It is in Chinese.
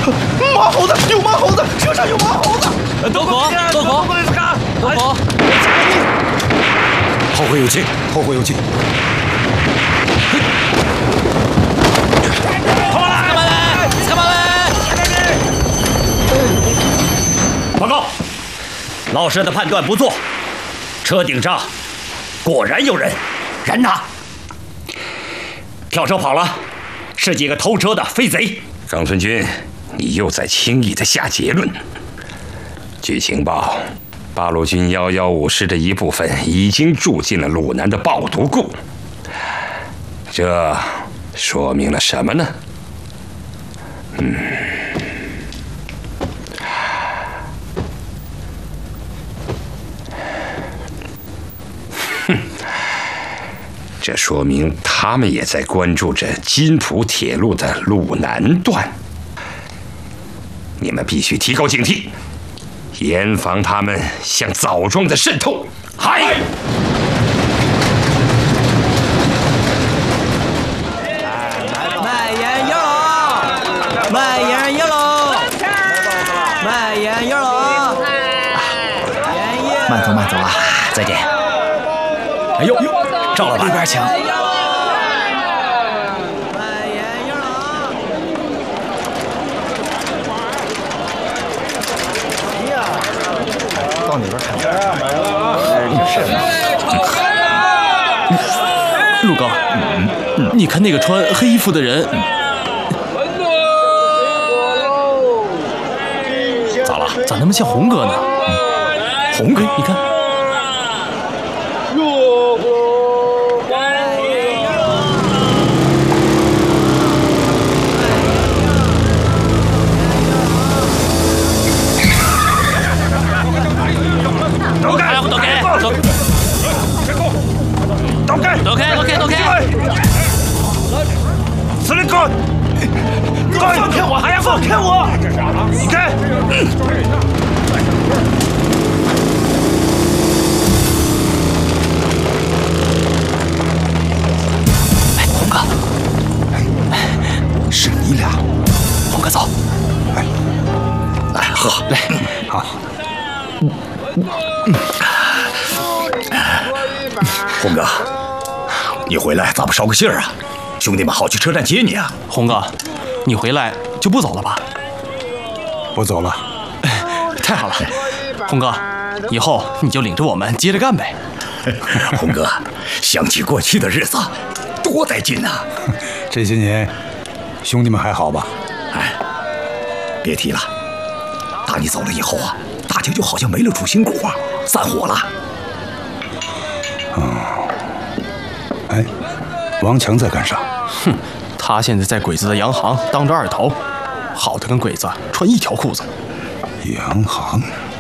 马猴子，有马猴子，车上有马猴子。 どこ？ 后会有期，后会有期。 报告，老师的判断不错，车顶上果然有人，人呢？跳车跑了，是几个偷车的飞贼。 张存军，你又在轻易的下结论。据情报，八路军115师的一部分已经住进了鲁南的爆毒库，这说明了什么呢？这说明他们也在关注着津浦铁路的鲁南段。你们必须提高警惕，严防他们向枣庄的渗透。嗨！ 卖烟药喽！卖烟药喽！卖烟药喽！ 慢走慢走啊！再见。哎呦，赵老板，这边请。到哪边看？ 陆高，你看那个穿黑衣服的人， 咋了？ 咋那么像红哥呢？ 红哥， 你看。 躲开！ 司令官，放开我！还要放开我！你看， 红哥，是你俩。红哥，走。来，喝，来，好。红哥。你回来咋不捎个信儿啊？兄弟们好去车站接你啊！ 红哥，你回来就不走了吧？ 不走了。 太好了，红哥，以后你就领着我们接着干呗。 红哥，想起过去的日子，多带劲呐！ 这些年，兄弟们还好吧？ 哎，别提了。打你走了以后啊，大家就好像没了主心骨啊，散伙了。 哎，王强在干啥？ 哼，他现在在鬼子的洋行当着二头，好的跟鬼子穿一条裤子。 洋行。